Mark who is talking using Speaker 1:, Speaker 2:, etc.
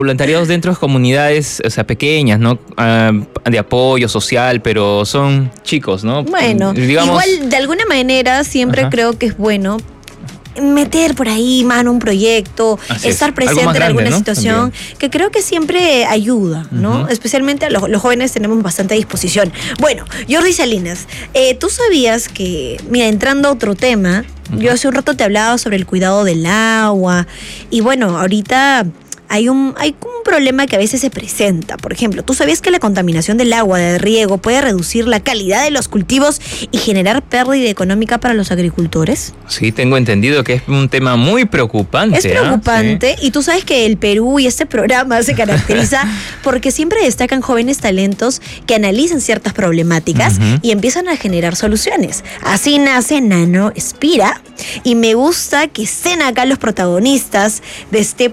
Speaker 1: voluntariados dentro de comunidades, o sea, pequeñas, ¿no? De apoyo social, pero son chicos, ¿no?
Speaker 2: Bueno,
Speaker 1: digamos,
Speaker 2: igual de alguna manera siempre creo que es bueno meter por ahí mano un proyecto, estar presente en alguna situación, que creo que siempre ayuda, ¿no? Especialmente a los jóvenes tenemos bastante disposición. Bueno, Jordi Salinas, tú sabías que, mira, entrando a otro tema, yo hace un rato te hablaba sobre el cuidado del agua, y bueno, ahorita hay un problema que a veces se presenta. Por ejemplo, ¿tú sabías que la contaminación del agua de riego puede reducir la calidad de los cultivos y generar pérdida económica para los agricultores?
Speaker 1: Sí, tengo entendido que es un tema muy preocupante.
Speaker 2: Es preocupante,
Speaker 1: ¿Sí?
Speaker 2: Y tú sabes que el Perú y este programa se caracteriza porque siempre destacan jóvenes talentos que analizan ciertas problemáticas y empiezan a generar soluciones. Así nace Nano Espira, y me gusta que estén acá los protagonistas de este